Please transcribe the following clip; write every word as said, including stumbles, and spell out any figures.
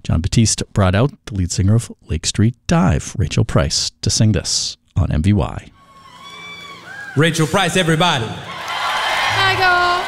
Jon Batiste brought out the lead singer of Lake Street Dive, Rachel Price, to sing this on M V Y. Rachel Price, everybody. Hi, girl.